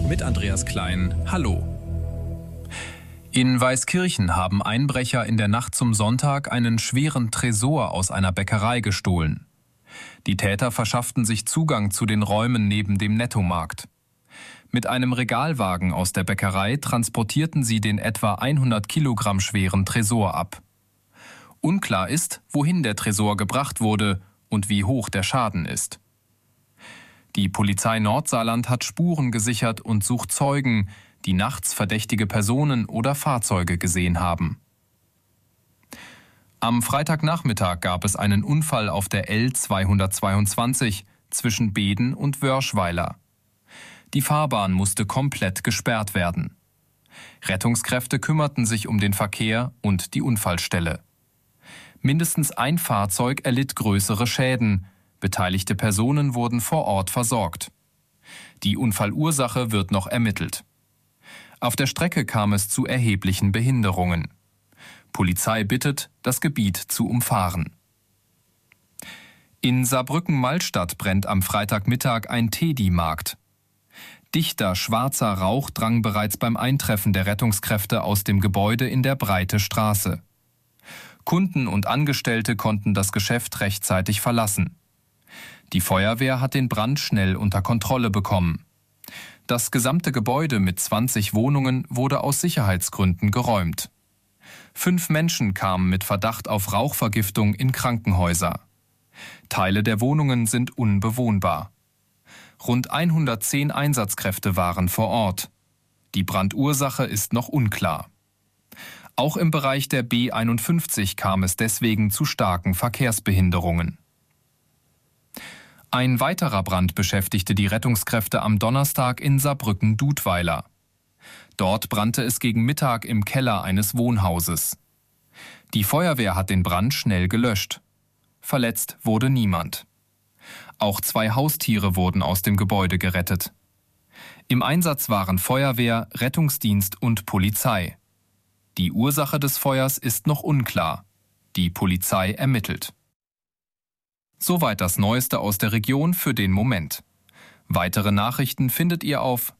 Mit Andreas Klein. Hallo. In Weißkirchen haben Einbrecher in der Nacht zum Sonntag einen schweren Tresor aus einer Bäckerei gestohlen. Die Täter verschafften sich Zugang zu den Räumen neben dem Nettomarkt. Mit einem Regalwagen aus der Bäckerei transportierten sie den etwa 100 Kilogramm schweren Tresor ab. Unklar ist, wohin der Tresor gebracht wurde und wie hoch der Schaden ist. Die Polizei Nordsaarland hat Spuren gesichert und sucht Zeugen, die nachts verdächtige Personen oder Fahrzeuge gesehen haben. Am Freitagnachmittag gab es einen Unfall auf der L222 zwischen Beeden und Wörschweiler. Die Fahrbahn musste komplett gesperrt werden. Rettungskräfte kümmerten sich um den Verkehr und die Unfallstelle. Mindestens ein Fahrzeug erlitt größere Schäden. Beteiligte Personen wurden vor Ort versorgt. Die Unfallursache wird noch ermittelt. Auf der Strecke kam es zu erheblichen Behinderungen. Polizei bittet, das Gebiet zu umfahren. In Saarbrücken-Malstadt brennt am Freitagmittag ein Teddy-Markt. Dichter schwarzer Rauch drang bereits beim Eintreffen der Rettungskräfte aus dem Gebäude in der Breite Straße. Kunden und Angestellte konnten das Geschäft rechtzeitig verlassen. Die Feuerwehr hat den Brand schnell unter Kontrolle bekommen. Das gesamte Gebäude mit 20 Wohnungen wurde aus Sicherheitsgründen geräumt. 5 Menschen kamen mit Verdacht auf Rauchvergiftung in Krankenhäuser. Teile der Wohnungen sind unbewohnbar. Rund 110 Einsatzkräfte waren vor Ort. Die Brandursache ist noch unklar. Auch im Bereich der B51 kam es deswegen zu starken Verkehrsbehinderungen. Ein weiterer Brand beschäftigte die Rettungskräfte am Donnerstag in Saarbrücken-Dudweiler. Dort brannte es gegen Mittag im Keller eines Wohnhauses. Die Feuerwehr hat den Brand schnell gelöscht. Verletzt wurde niemand. Auch 2 Haustiere wurden aus dem Gebäude gerettet. Im Einsatz waren Feuerwehr, Rettungsdienst und Polizei. Die Ursache des Feuers ist noch unklar. Die Polizei ermittelt. Soweit das Neueste aus der Region für den Moment. Weitere Nachrichten findet ihr auf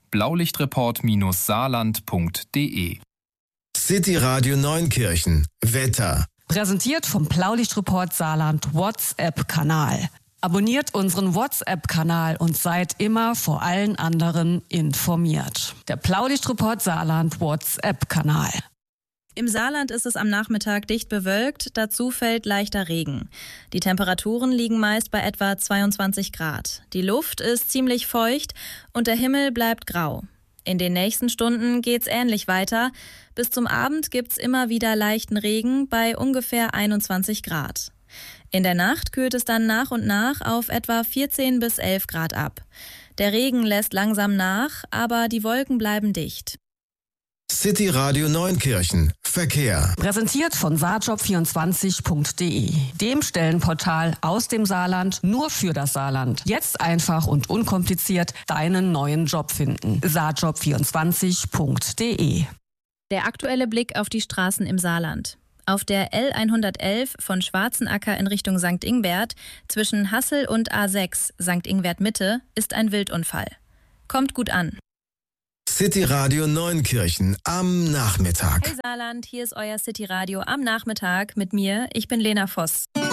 blaulichtreport-saarland.de. City Radio Neunkirchen. Wetter. Präsentiert vom Blaulichtreport Saarland WhatsApp-Kanal. Abonniert unseren WhatsApp-Kanal und seid immer vor allen anderen informiert. Der Blaulichtreport Saarland WhatsApp-Kanal. Im Saarland ist es am Nachmittag dicht bewölkt, dazu fällt leichter Regen. Die Temperaturen liegen meist bei etwa 22 Grad. Die Luft ist ziemlich feucht und der Himmel bleibt grau. In den nächsten Stunden geht's ähnlich weiter. Bis zum Abend gibt's immer wieder leichten Regen bei ungefähr 21 Grad. In der Nacht kühlt es dann nach und nach auf etwa 14 bis 11 Grad ab. Der Regen lässt langsam nach, aber die Wolken bleiben dicht. City Radio Neunkirchen. Verkehr. Präsentiert von saarjob24.de, dem Stellenportal aus dem Saarland nur für das Saarland. Jetzt einfach und unkompliziert deinen neuen Job finden. saarjob24.de. Der aktuelle Blick auf die Straßen im Saarland. Auf der L111 von Schwarzenacker in Richtung St. Ingbert zwischen Hassel und A6 St. Ingbert Mitte ist ein Wildunfall. Kommt gut an. City Radio Neunkirchen am Nachmittag. Hey Saarland, hier ist euer City Radio am Nachmittag mit mir. Ich bin Lena Voss.